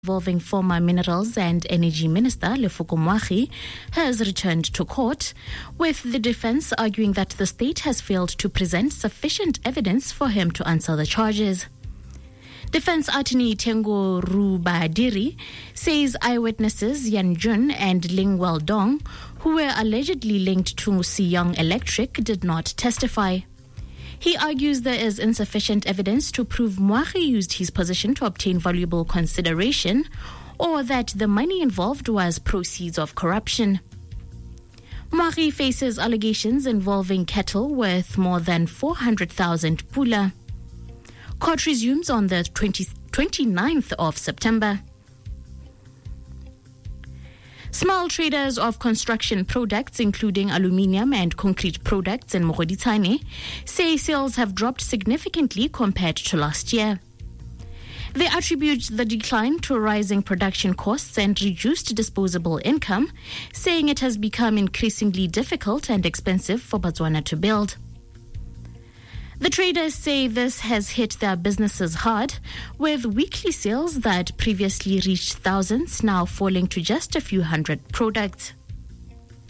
involving former Minerals and Energy Minister Lefoko Moagi has returned to court, with the defense arguing that the state has failed to present sufficient evidence for him to answer the charges. Defense attorney Tengo Rubadiri says eyewitnesses Yan Jun and Ling Weldong, who were allegedly linked to Siyang Electric, did not testify. He argues there is insufficient evidence to prove Moagi used his position to obtain valuable consideration or that the money involved was proceeds of corruption. Moagi faces allegations involving cattle worth more than 400,000 pula. Court resumes on the 29th of September. Small traders of construction products, including aluminium and concrete products in Mogoditane, say sales have dropped significantly compared to last year. They attribute the decline to rising production costs and reduced disposable income, saying it has become increasingly difficult and expensive for Botswana to build. The traders say this has hit their businesses hard, with weekly sales that previously reached thousands now falling to just a few hundred products.